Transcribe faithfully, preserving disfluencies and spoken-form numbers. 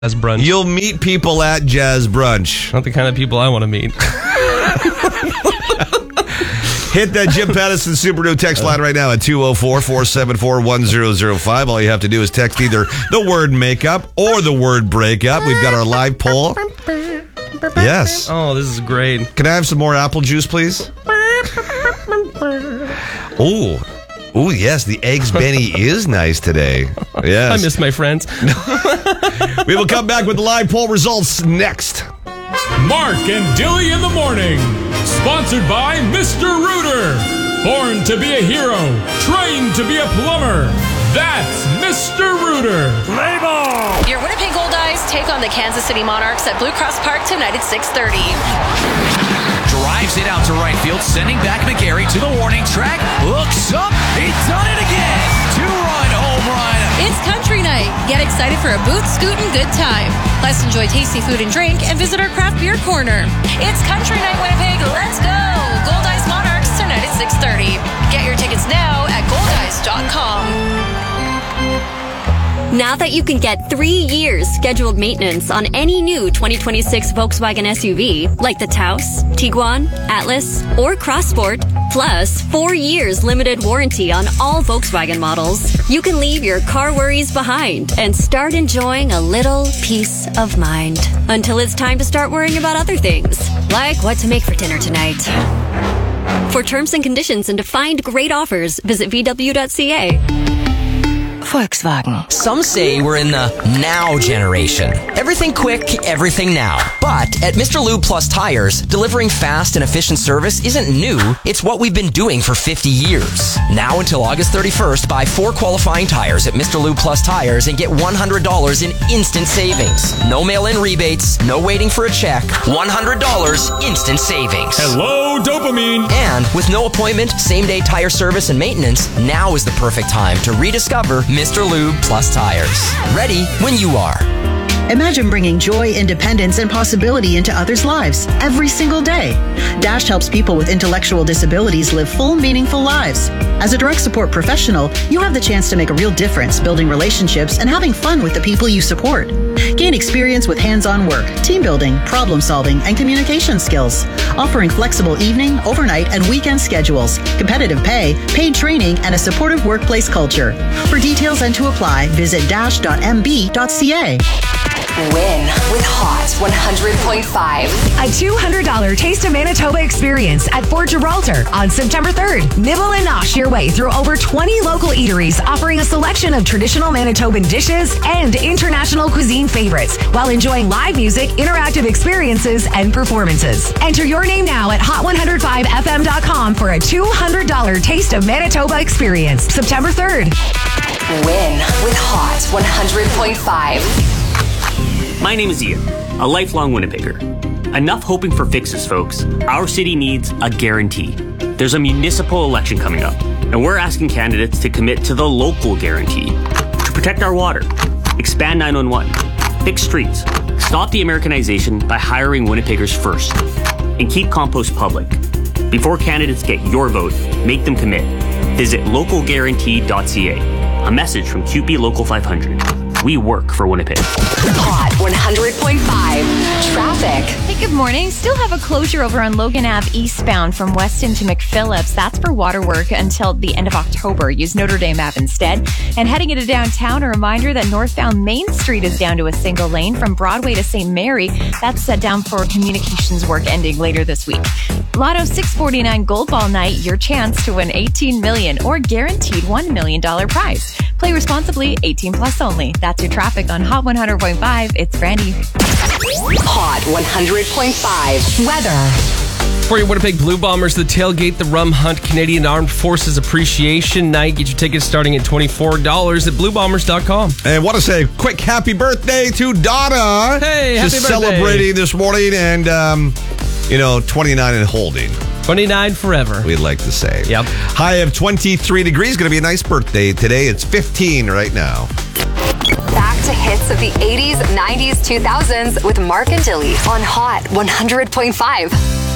Jazz brunch. You'll meet people at Jazz Brunch. Not the kind of people I want to meet. Hit that Jim Pattison Subaru text line right now at two oh four, four seven four, one oh oh five. All you have to do is text either the word makeup or the word breakup. We've got our live poll. Yes. Oh, this is great. Can I have some more apple juice, please? Ooh. Ooh, yes, the Eggs Benny is nice today. Yes. I miss my friends. We will come back with the live poll results next. Mark and Dilly in the morning. Sponsored by Mister Rooter. Born to be a hero. Trained to be a plumber. That's Mister Rooter. Play ball. Your Winnipeg Gold Eyes take on the Kansas City Monarchs at Blue Cross Park tonight at six thirty. Drives it out to right field, sending back McGarry to the warning track. Looks up. He's done it again. Two-run home run. It's country night. Get excited for a boot, scoot, and good time. Let's enjoy tasty food and drink and visit our craft beer corner. It's country night, Winnipeg. Let's go. Gold Eyes Monarchs tonight at six thirty. Get your tickets now at gold eyes dot com. Now that you can get three years scheduled maintenance on any new twenty twenty-six Volkswagen S U V, like the Taos, Tiguan, Atlas, or Crossport, plus four years limited warranty on all Volkswagen models, you can leave your car worries behind and start enjoying a little peace of mind. Until it's time to start worrying about other things, like what to make for dinner tonight. For terms and conditions and to find great offers, visit v w dot c a. Volkswagen. Some say we're in the now generation. Everything quick, everything now. But at Mister Lube Plus Tires, delivering fast and efficient service isn't new. It's what we've been doing for fifty years. Now until August thirty-first, buy four qualifying tires at Mister Lube Plus Tires and get one hundred dollars in instant savings. No mail-in rebates, no waiting for a check. one hundred dollars instant savings. Hello, dopamine. And with no appointment, same-day tire service and maintenance, now is the perfect time to rediscover Mister Lube Plus Tires. Ready when you are. Imagine bringing joy, independence, and possibility into others' lives every single day. Dash helps people with intellectual disabilities live full, meaningful lives. As a direct support professional, you have the chance to make a real difference building relationships and having fun with the people you support. Gain experience with hands-on work, team building, problem solving, and communication skills. Offering flexible evening, overnight, and weekend schedules, competitive pay, paid training, and a supportive workplace culture. For details and to apply, visit dash dot m b dot c a. Win with Hot one hundred point five. A two hundred dollars Taste of Manitoba experience at Fort Gibraltar on September third. Nibble and nosh your way through over twenty local eateries offering a selection of traditional Manitoban dishes and international cuisine favorites while enjoying live music, interactive experiences, and performances. Enter your name now at hot one oh five f m dot com for a two hundred dollars Taste of Manitoba experience September third. Win with Hot one hundred point five. My name is Ian, a lifelong Winnipegger. Enough hoping for fixes, folks. Our city needs a guarantee. There's a municipal election coming up, and we're asking candidates to commit to the local guarantee. To protect our water, expand nine one one, fix streets, stop the Americanization by hiring Winnipeggers first, and keep compost public. Before candidates get your vote, make them commit. Visit local guarantee dot c a. A message from Q P Local five hundred. We work for Winnipeg. Hot one hundred point five. Traffic. Hey, good morning. Still have a closure over on Logan Avenue eastbound from Weston to McPhillips. That's for water work until the end of October. Use Notre Dame Ave instead. And heading into downtown, a reminder that northbound Main Street is down to a single lane from Broadway to Saint Mary. That's set down for communications work ending later this week. Lotto six forty-nine Gold Ball Night, your chance to win eighteen million dollars or guaranteed one million dollars prize. Play responsibly, eighteen plus only. That's your traffic on Hot one hundred point five. It's Brandy. Hot one hundred point five. Weather. For your Winnipeg Blue Bombers, the tailgate, the Rum Hunt Canadian Armed Forces Appreciation Night. Get your tickets starting at twenty-four dollars at blue bombers dot com. And I want to say a quick happy birthday to Donna. Hey, happy She's birthday. celebrating this morning and, um, you know, twenty-nine and holding. twenty-nine forever. We'd like to say. Yep. High of twenty-three degrees. Going to be a nice birthday today. It's fifteen right now. Back to hits of the eighties, nineties, two thousands with Mark and Dilly on Hot one hundred point five.